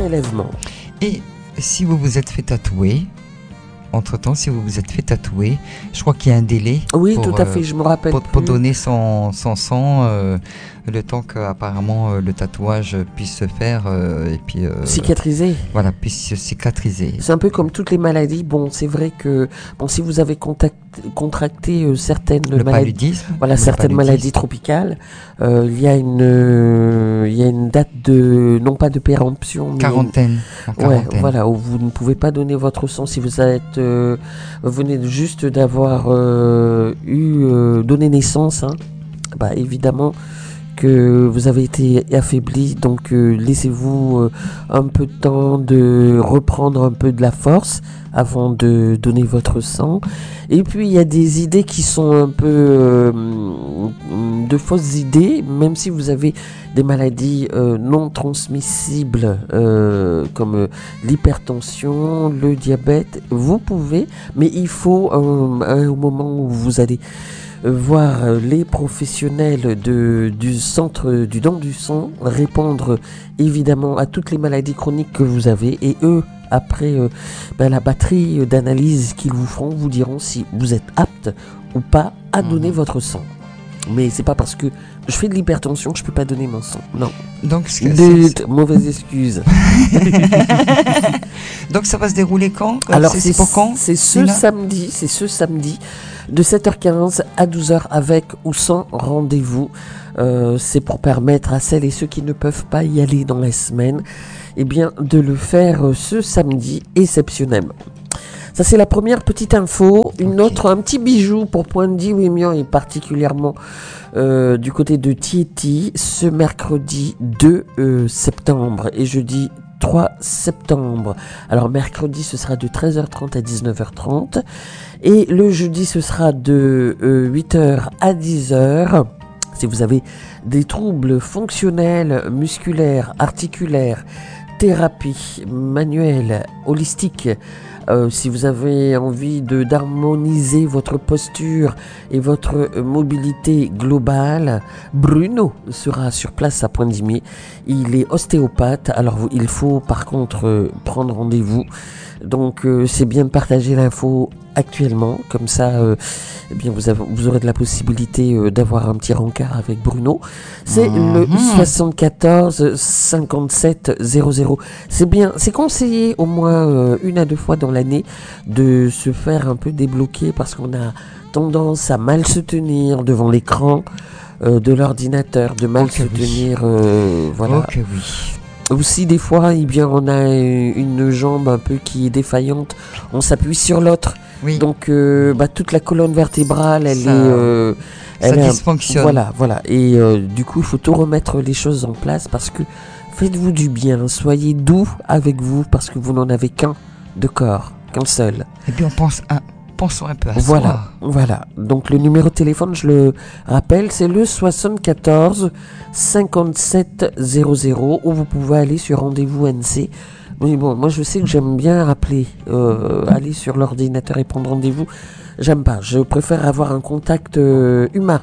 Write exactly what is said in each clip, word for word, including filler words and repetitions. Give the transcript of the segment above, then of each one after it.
prélèvement. Et si vous vous êtes fait tatouer, entre-temps, si vous vous êtes fait tatouer, je crois qu'il y a un délai. Oui, pour, tout à fait, je me rappelle Pour, plus. pour donner son, son sang, euh, le temps qu'apparemment euh, le tatouage puisse se faire euh, et puis... Euh, cicatriser. Voilà, puisse cicatriser. C'est un peu comme toutes les maladies. Bon, c'est vrai que bon, si vous avez contact, contracté euh, certaines le maladies, paludisme, voilà, le certaines paludisme. maladies tropicales, euh, il y a une, euh, il y a une date de, non pas de péremption, mais quarantaine. une, quarantaine. ouais, voilà, où vous ne pouvez pas donner votre sang si vous êtes, euh, vous venez juste d'avoir euh, eu euh, donné naissance, hein, bah évidemment que vous avez été affaibli, donc euh, laissez-vous euh, un peu de temps de reprendre un peu de la force avant de donner votre sang. Et puis il y a des idées qui sont un peu euh, de fausses idées, même si vous avez des maladies euh, non transmissibles euh, comme euh, l'hypertension, le diabète, vous pouvez, mais il faut euh, à un moment où vous allez voir les professionnels de, du centre du don du sang répondre évidemment à toutes les maladies chroniques que vous avez, et eux après euh, ben, la batterie d'analyses qu'ils vous feront vous diront si vous êtes apte ou pas à mmh. donner votre sang. Mais c'est pas parce que je fais de l'hypertension que je peux pas donner mon sang, non. Donc c'est, c'est, c'est... mauvaise excuse. Donc ça va se dérouler quand? Alors c'est, c'est, c'est pour quand? C'est ce Lina samedi, c'est ce samedi de sept heures quinze à douze heures avec ou sans rendez-vous. Euh, c'est pour permettre à celles et ceux qui ne peuvent pas y aller dans la semaine, eh bien de le faire ce samedi exceptionnellement. Ça c'est la première petite info. Une okay. autre, un petit bijou pour Poindy Wimian et particulièrement euh, du côté de Tieti ce mercredi deux septembre et jeudi trois septembre. Alors mercredi ce sera de treize heures trente à dix-neuf heures trente et le jeudi ce sera de euh, huit heures à dix heures. Si vous avez des troubles fonctionnels, musculaires, articulaires, thérapie manuelle, holistique, Euh, si vous avez envie de d'harmoniser votre posture et votre mobilité globale, Bruno sera sur place à Pointe-Dimier. Il est ostéopathe, alors il faut par contre euh, prendre rendez-vous. Donc euh, c'est bien de partager l'info actuellement, comme ça euh, eh bien vous, avez, vous aurez de la possibilité euh, d'avoir un petit rencard avec Bruno. C'est mmh. le soixante-quatorze cinquante-sept zéro zéro. C'est bien, c'est conseillé au moins euh, une à deux fois dans l'année de se faire un peu débloquer parce qu'on a tendance à mal se tenir devant l'écran euh, de l'ordinateur, de mal okay, se oui. tenir, euh, voilà. Ok, oui. Aussi des fois, eh bien, on a une jambe un peu qui est défaillante, on s'appuie sur l'autre, oui. donc euh, bah, toute la colonne vertébrale, elle ça, est, euh, ça elle dysfonctionne. Est, voilà, voilà. Et euh, du coup, il faut tout remettre les choses en place parce que faites-vous du bien, soyez doux avec vous parce que vous n'en avez qu'un de corps, qu'un seul. Et puis on pense à Pensons un peu à voilà, soi. Voilà. Donc le numéro de téléphone, je le rappelle, c'est le soixante-quatorze cinquante-sept zéro zéro où vous pouvez aller sur Rendez-vous N C. Mais bon, moi je sais que j'aime bien rappeler, euh, aller sur l'ordinateur et prendre rendez-vous. J'aime pas. Je préfère avoir un contact euh, humain.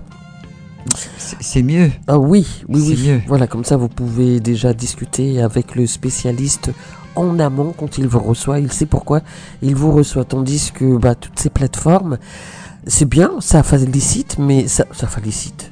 C'est, c'est mieux. Ah oui, oui, c'est oui. mieux. Voilà, comme ça vous pouvez déjà discuter avec le spécialiste en amont quand il vous reçoit, il sait pourquoi il vous reçoit, tandis que bah, toutes ces plateformes, c'est bien, ça félicite, mais ça, ça félicite,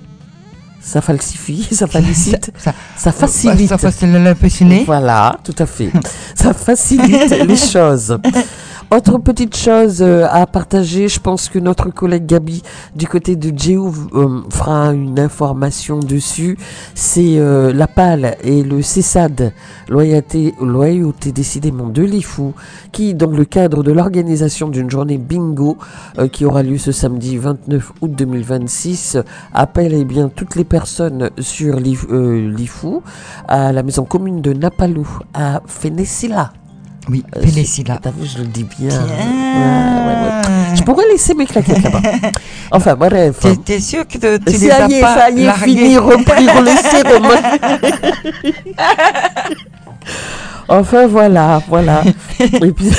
ça falsifie, ça félicite, ça, ça, ça facilite, ça facilite, voilà, tout à fait, ça facilite les choses. Autre petite chose euh, à partager, je pense que notre collègue Gabi du côté de Géo euh, fera une information dessus. C'est euh, la P A L et le C E S A D, loyauté, loyauté décidément de l'I F U, qui dans le cadre de l'organisation d'une journée bingo euh, qui aura lieu ce samedi vingt-neuf août deux mille vingt-six, appelle eh bien toutes les personnes sur l'I F U, euh, l'I F U à la maison commune de Napalou à Fénécila. Oui, Pénécila. T'as vu, je le dis bien. Ouais, ouais, ouais. Je pourrais laisser mes claquettes là-bas. Enfin, bref. T'es, t'es sûr que te, tu ça les as y est, pas ça y est, largués. fini, repris, relaissé, remonté. Enfin voilà, voilà. Et puis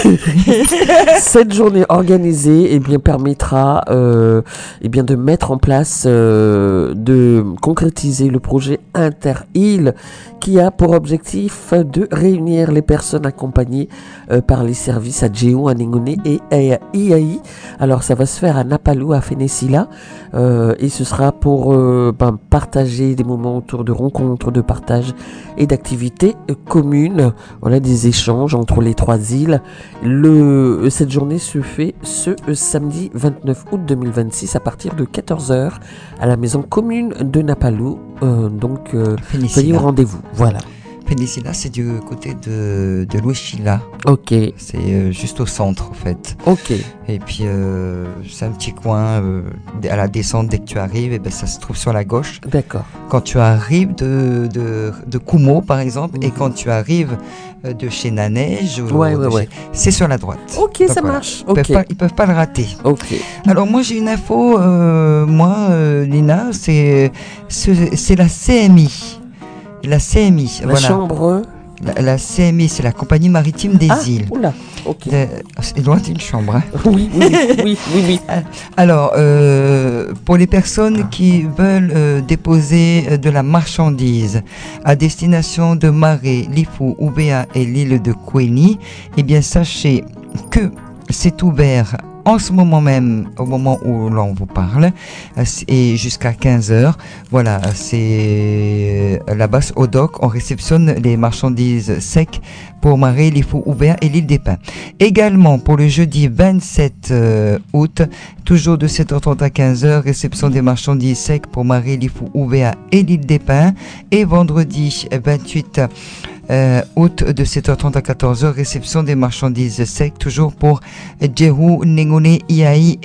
cette journée organisée, eh bien permettra, euh, eh bien de mettre en place, euh, de concrétiser le projet Inter-Île, qui a pour objectif de réunir les personnes accompagnées euh, par les services à Djéou, à Ningone et à I A I. Alors ça va se faire à Napalou, à Fénécila, euh, et ce sera pour euh, ben, partager des moments autour de rencontres, de partage et d'activités euh, communes. Voilà, des échanges entre les trois îles. Le, cette journée se fait ce euh, samedi vingt-neuf août deux mille vingt-six à partir de quatorze heures à la maison commune de Napalou. Euh, donc euh, soyez au rendez-vous. Voilà. Fénécila, c'est du côté de, de Louéchila. Ok. C'est euh, juste au centre, en fait. Ok. Et puis, euh, c'est un petit coin, euh, à la descente, dès que tu arrives, et ben, ça se trouve sur la gauche. D'accord. Quand tu arrives de, de, de Koumo, par exemple, Mhm. et quand tu arrives de chez Nanège, ou Ouais, de ouais, chez- ouais. c'est sur la droite. Ok, Donc ça voilà. marche. Ils Ok. peuvent pas, ils peuvent pas le rater. Ok. Alors moi j'ai une info, euh, moi euh, Lina, c'est c'est c'est la C M I, la C M I, La voilà, chambre. la, la C M I, c'est la compagnie maritime des Ah, îles. oula. Ok. De- C'est loin d'une chambre. Hein. Oui, oui, oui, oui, oui. Alors euh, pour les personnes qui veulent euh, déposer euh, de la marchandise à destination de Maré, Lifou, Oubéa et l'île de Kouéni, eh bien sachez que c'est ouvert en ce moment même, au moment où l'on vous parle, euh, et jusqu'à quinze heures. Voilà, c'est euh, là-bas au dock, on réceptionne les marchandises secs pour Maré, Lifou, Oubéa et l'île des Pins. Également pour le jeudi vingt-sept euh, août, toujours de sept heures trente à quinze heures, réception des marchandises secs pour Maré, Lifou, Oubéa et l'île des Pins. Et vendredi vingt-huit Euh, août de sept heures trente à quatorze heures, réception des marchandises secs toujours pour Djéou, Ningone, I A I